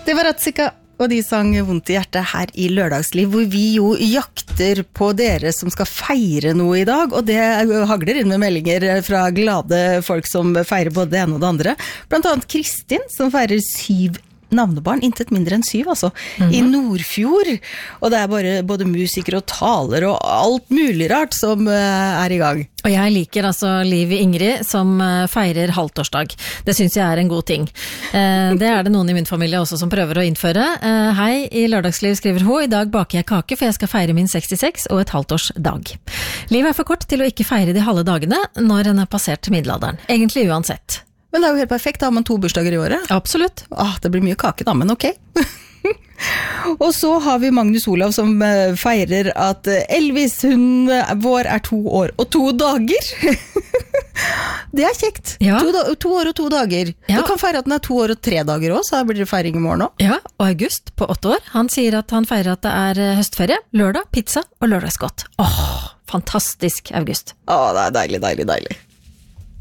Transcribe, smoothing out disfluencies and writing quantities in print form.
Det var Ratzika, og de sang Vondt i hjertet her i Lørdagsliv, hvor vi jo jakter på dere som skal feire noe i dag, og det hagler inn med meldinger fra glade folk som feirer både det ene og det andre. Blant annet Kristin, som feirer 7 navnebarn, intet mindre enn 7 altså, i Nordfjord, og det bare både musikere og taler og alt mulig rart som i gang. Og jeg liker altså Liv Ingrid som feirer halvtårsdag. Det synes jeg en god ting. Det det noen i min familie også som prøver å innføre. Hei, i Lørdagsliv skriver hun, i dag baker jeg kake for jeg skal feire min 66 og et halvtårsdag. Liv for kort til å ikke feire de halve dagene når en passert middelalderen. Egentlig uansett. Men det jo helt perfekt, da har man 2 bursdager i året. Absolutt. Det blir mye kake da, men ok. Og så har vi Magnus Olav som feirer at Elvis, hun vår 2 år og 2 dager. Det kjekt. Ja. 2 år og 2 dager. Ja. Du kan feire at den 2 år og 3 dager også, så blir det feiring i morgen også. Ja, og August på 8 år, han sier at han feirer at det høstferie, lørdag, pizza og lørdagsgodt. Fantastisk, August. Det deilig, deilig, deilig.